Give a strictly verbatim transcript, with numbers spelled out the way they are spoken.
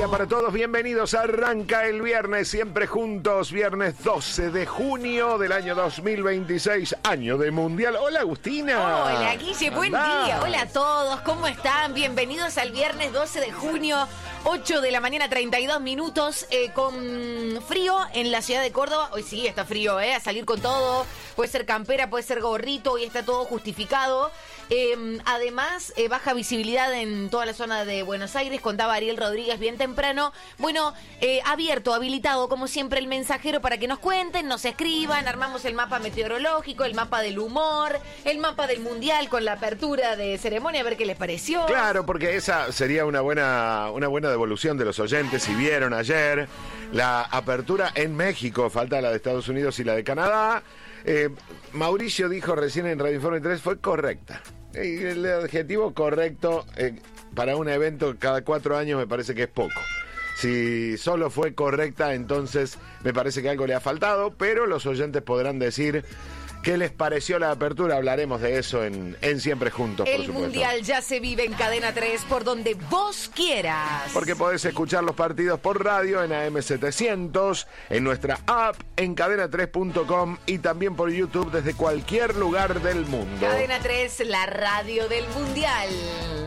día para todos, bienvenidos. Arranca el viernes, siempre juntos, viernes doce de junio del año dos mil veintiséis, año de Mundial. Hola, Agustina. Hola, Guille, buen Andá. día. Hola a todos, ¿cómo están? Bienvenidos al viernes doce de junio, ocho de la mañana, treinta y dos minutos, eh, con frío en la ciudad de Córdoba. Hoy sí está frío, ¿eh? A salir con todo. Puede ser campera, puede ser gorrito, hoy está todo justificado. Eh, además, eh, baja visibilidad en toda la zona de Buenos Aires, contaba Ariel Rodríguez bien temprano. Bueno, eh, abierto, habilitado, como siempre, el mensajero para que nos cuenten, nos escriban. Armamos el mapa meteorológico, el mapa del humor, el mapa del Mundial con la apertura de ceremonia, a ver qué les pareció. Claro, porque esa sería una buena, una buena devolución de los oyentes. Si vieron ayer la apertura en México, falta la de Estados Unidos y la de Canadá. Eh, Mauricio dijo recién en Radio Informe tres, fue correcta. El adjetivo correcto eh, para un evento cada cuatro años me parece que es poco. Si solo fue correcta, entonces me parece que algo le ha faltado, pero los oyentes podrán decir qué les pareció la apertura. Hablaremos de eso en, en Siempre Juntos, por El supuesto. Mundial ya se vive en Cadena tres por donde vos quieras. Porque podés escuchar los partidos por radio en A M setecientos, en nuestra app, en cadena tres punto com y también por YouTube desde cualquier lugar del mundo. Cadena tres, la radio del Mundial.